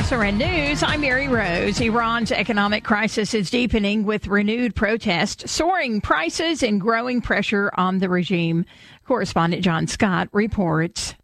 SRN News, I'm Mary Rose. Iran's economic crisis is deepening with renewed protests, soaring prices, and growing pressure on the regime. Correspondent John Scott reports.